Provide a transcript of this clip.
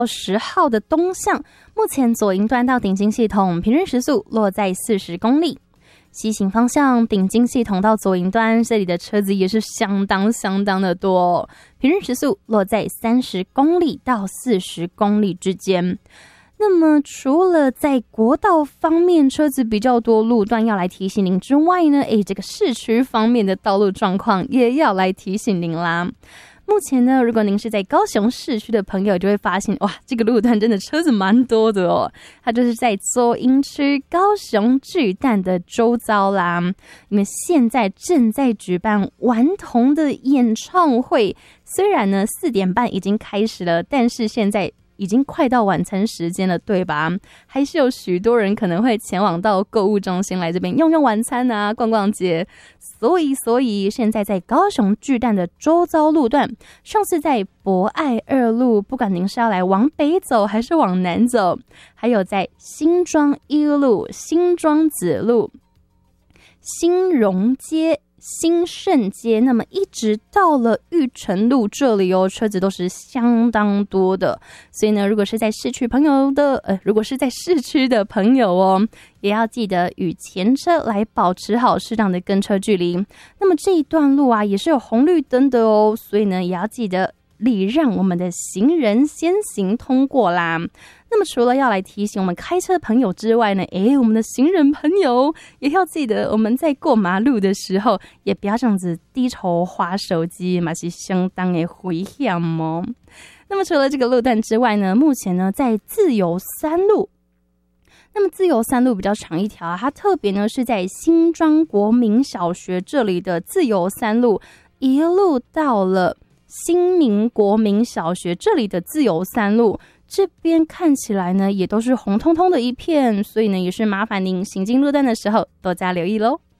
10号的东向，目前左营段到顶金系统平均时速落在40公里。西行方向顶金系统到左营端，这里的车子也是相当的多，平均时速落在30公里到40公里之间。那么除了在国道方面车子比较多路段要来提醒您之外呢，这个市区方面的道路状况也要来提醒您啦。目前呢，如果您是在高雄市区的朋友，就会发现哇，这个路段真的车子蛮多的哦。它就是在左营区高雄巨蛋的周遭啦。因为现在正在举办顽童的演唱会，虽然呢4点半已经开始了，但是现在已经快到晚餐时间了，对吧？还是有许多人可能会前往到购物中心来这边用晚餐啊，逛逛街。所以现在在高雄巨蛋的周遭路段，像是在博爱2路，不管您是要来往北走还是往南走，还有在新庄1路、新庄子路、新荣街、新盛街，那么一直到了玉成路这里哦，车子都是相当多的。所以呢，如果是在市区的朋友哦，也要记得与前车来保持好适当的跟车距离。那么这一段路啊，也是有红绿灯的哦，所以呢，也要记得礼让我们的行人先行通过啦。那么除了要来提醒我们开车朋友之外呢，我们的行人朋友也要记得，我们在过马路的时候，也不要这样子低头滑手机，嘛是相当的危险哦。那么除了这个路段之外呢，目前呢在自由3路。那么自由3路比较长一条啊，它特别呢是在新庄国民小学这里的自由3路，一路到了新民国民小学这里的自由3路。这边看起来呢也都是红彤彤的一片，所以呢也是麻烦您行经路段的时候多加留意咯。